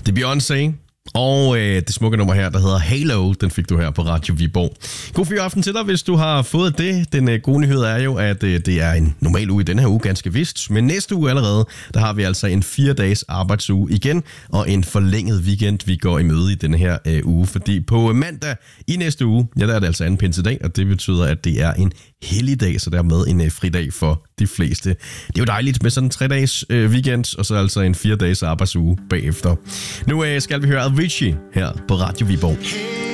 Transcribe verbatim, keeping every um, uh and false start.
Det er Beyoncé. Og øh, det smukke nummer her, der hedder Halo, den fik du her på Radio Viborg. God fyraften til dig, hvis du har fået det. Den øh, gode nyhed er jo, at øh, det er en normal uge i denne her uge, ganske vist. Men næste uge allerede, der har vi altså en fire dages arbejdsuge igen, og en forlænget weekend, vi går i møde i denne her øh, uge. Fordi på mandag i næste uge, ja, der er det altså anden pinsedag, og det betyder, at det er en helligdag, så dermed en øh, fridag for de fleste. Det er jo dejligt med sådan en tre dages øh, weekend, og så altså en fire dages arbejdsuge bagefter. Nu øh, skal vi høre Avicii her på Radio Viborg.